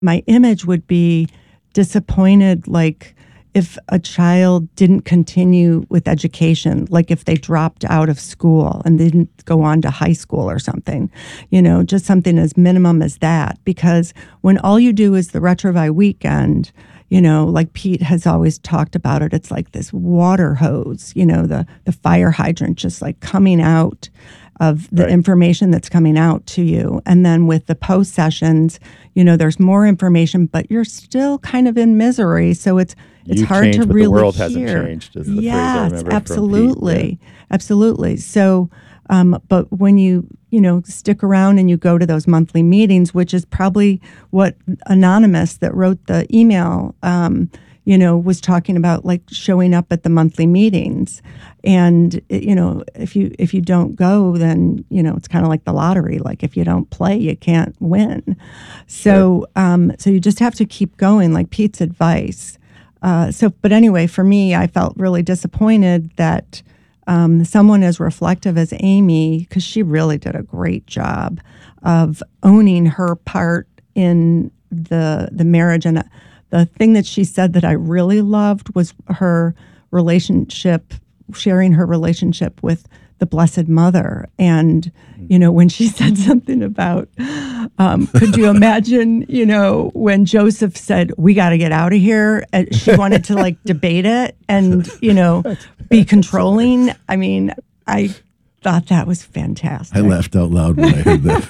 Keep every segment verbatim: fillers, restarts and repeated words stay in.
my image would be disappointed, like if a child didn't continue with education, like if they dropped out of school and didn't go on to high school or something, you know, just something as minimum as that. Because when all you do is the Retrovi weekend, you know, like Pete has always talked about it, it's like this water hose, you know, the, the fire hydrant just like coming out of the right. information that's coming out to you. And then with the post sessions, you know, there's more information, but you're still kind of in misery. So it's it's You've hard changed, to but really the world hear. hasn't changed, is the phrase I Yes, remember absolutely. from Pete. Yeah. Absolutely. So, um, but when you, you know, stick around and you go to those monthly meetings, which is probably what Anonymous that wrote the email, um, you know, was talking about, like showing up at the monthly meetings. And, you know, if you if you don't go, then, you know, it's kind of like the lottery. Like if you don't play, you can't win. So, Sure. um, so you just have to keep going, like Pete's advice. Uh, so, but anyway, for me, I felt really disappointed that um, someone as reflective as Amy, because she really did a great job of owning her part in the the marriage. And the thing that she said that I really loved was her relationship, sharing her relationship with the Blessed Mother. And, you know, when she said something about, um, could you imagine, you know, when Joseph said, we got to get out of here, and she wanted to like debate it and, you know, be controlling. I mean, I thought that was fantastic. I laughed out loud when I heard that.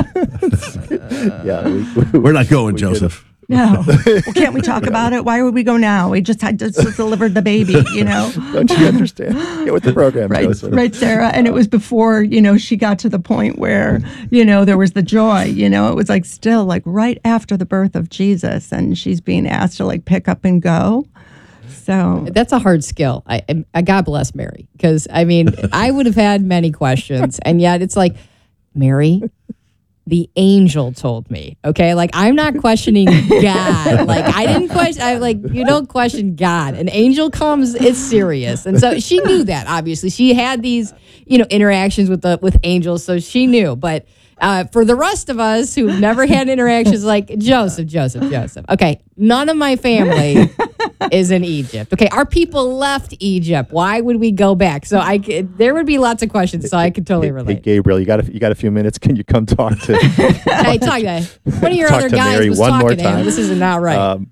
yeah, we, We're not going, we Joseph. No. Well, can't we talk about it? Why would we go now? We just had just delivered the baby, you know? Don't you understand? Get with the program, right, Joseph. Right, Sarah. And it was before, you know, she got to the point where, you know, there was the joy, you know, it was like still like right after the birth of Jesus, and she's being asked to like pick up and go. So that's a hard skill. I, I God bless Mary, because I mean, I would have had many questions, and yet it's like, Mary, the angel told me, okay? Like, I'm not questioning God. Like, I didn't question, I like, you don't question God. An angel comes, it's serious. And so she knew that, obviously. She had these, you know, interactions with the with angels, so she knew. But uh, for the rest of us who've never had interactions, like, Joseph, Joseph, Joseph. Okay, none of my family is in Egypt. Okay, our people left Egypt. Why would we go back? So I could, there would be lots of questions, so I could totally relate. Hey, Gabriel, you got a, you got a few minutes? Can you come talk to? Hey, talk to one of your talk other to guys Mary was one talking more to him. time. This is not right. Um,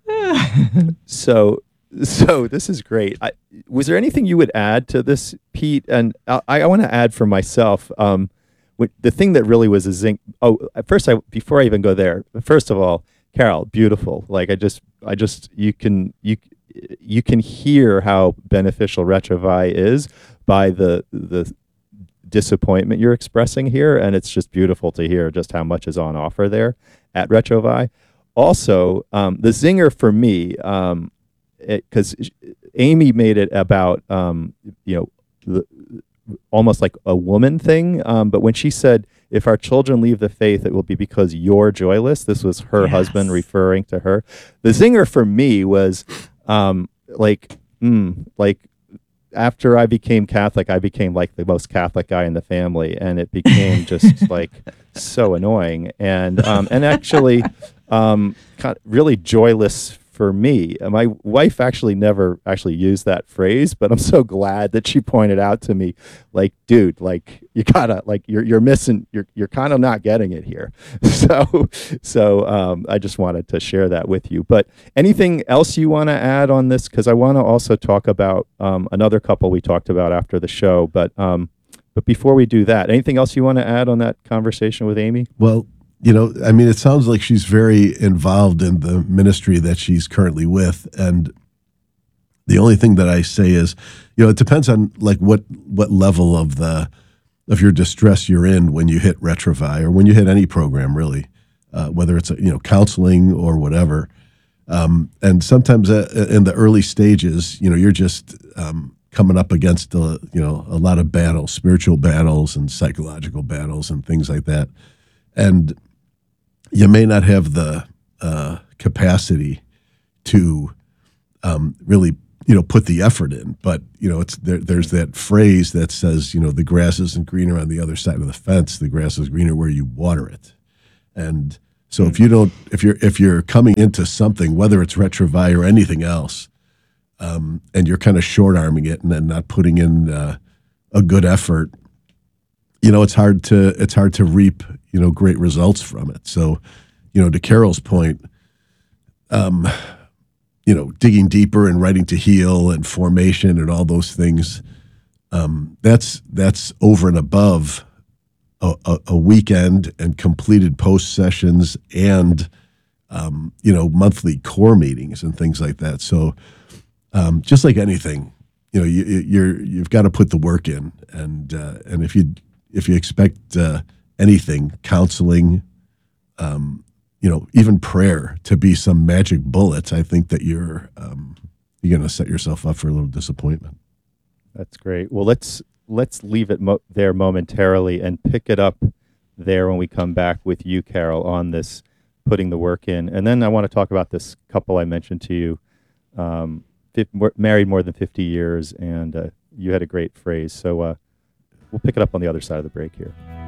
so, so this is great. I, was there anything you would add to this, Pete? And I, I want to add for myself. Um, with, the thing that really was a zinc. Oh, first, I before I even go there. First of all, Carol, beautiful. Like I just, I just, you can you. you can hear how beneficial Retrovi is by the the disappointment you're expressing here, and it's just beautiful to hear just how much is on offer there at Retrovi. Also, um, the zinger for me, um, because Amy made it about um, you know the, almost like a woman thing, um, but when she said, if our children leave the faith, it will be because you're joyless. This was her Yes. husband referring to her. The zinger for me was um, like, mm, like after I became Catholic, I became like the most Catholic guy in the family, and it became just like so annoying and um, and actually um, kind of really joyless for me. My wife actually never actually used that phrase, but I'm so glad that she pointed out to me, like, dude, like you gotta, like you're you're missing, you're you're kind of not getting it here. So so um, I just wanted to share that with you. But anything else you want to add on this? Because I want to also talk about um, another couple we talked about after the show. But um, but before we do that, anything else you want to add on that conversation with Amy? Well, you know, I mean, it sounds like she's very involved in the ministry that she's currently with. And the only thing that I say is, you know, it depends on like what, what level of the, of your distress you're in when you hit Retrovi or when you hit any program really, uh, whether it's, you know, counseling or whatever. Um, and sometimes uh, in the early stages, you know, you're just um, coming up against, uh, you know, a lot of battles, spiritual battles and psychological battles and things like that. And you may not have the uh, capacity to um, really, you know, put the effort in. But, you know, it's there, there's that phrase that says, you know, the grass isn't greener on the other side of the fence. The grass is greener where you water it. And So if you don't, if you're if you're coming into something, whether it's Retruvai or anything else, um, and you're kind of short arming it and then not putting in uh, a good effort, you know, it's hard to it's hard to reap, you know, great results from it. So, you know, to Carol's point, um, you know, digging deeper and writing to heal and formation and all those things, um, that's that's over and above a, a, a weekend and completed post sessions and um, you know, monthly core meetings and things like that. So, um, just like anything, you know, you, you're you've got to put the work in, and uh, and if you if you expect uh, anything, counseling, um, you know, even prayer to be some magic bullet, I think that you're um, you're going to set yourself up for a little disappointment. That's great. Well, let's let's leave it mo- there momentarily and pick it up there when we come back with you, Carol, on this putting the work in. And then I want to talk about this couple I mentioned to you, um, fif- married more than fifty years, and uh, you had a great phrase. So uh, we'll pick it up on the other side of the break here.